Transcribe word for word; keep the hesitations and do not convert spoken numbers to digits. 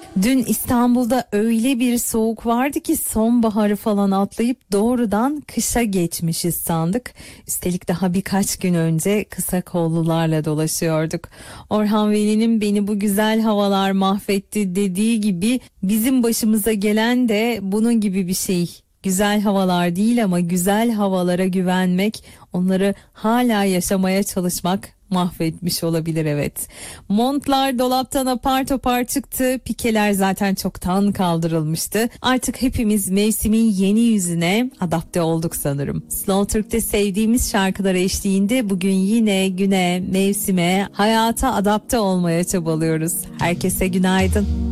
Dün İstanbul'da öyle bir soğuk vardı ki sonbaharı falan atlayıp doğrudan kışa geçmişiz sandık. Üstelik daha birkaç gün önce kısa kollularla dolaşıyorduk. Orhan Veli'nin beni bu güzel havalar mahvetti dediği gibi bizim başımıza gelen de bunun gibi bir şey. Güzel havalar değil ama güzel havalara güvenmek, onları hala yaşamaya çalışmak mahvetmiş olabilir, evet. Montlar dolaptan apar topar çıktı. Pikeler zaten çoktan kaldırılmıştı. Artık hepimiz mevsimin yeni yüzüne adapte olduk sanırım. Slow Türk'te sevdiğimiz şarkılar eşliğinde bugün yine güne, mevsime, hayata adapte olmaya çabalıyoruz. Herkese günaydın.